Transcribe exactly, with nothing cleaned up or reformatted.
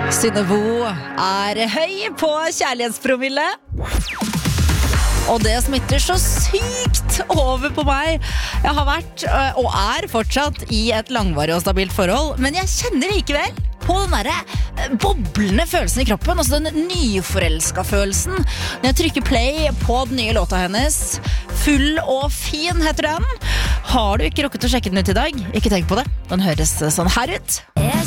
Synne Vo er høy på kjærlighetspromille. Og det smitter så sykt over på meg. Jeg har vært, og er fortsatt, i et langvarig og stabilt forhold, men jeg kjenner likevel på den der boblende følelsen i kroppen, altså den nyforelsket følelsen. Når jeg trykker play på den nye låta hennes, Full og fin heter den. Har du ikke rukket å sjekke den ut i dag? Ikke tenk på det. Den høres sånn her ut. Jeg